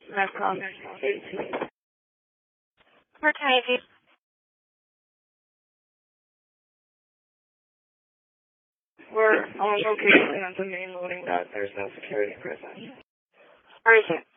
Metcalf 18. Mertine, We're on location at the main loading dock. There's no security present. where is it?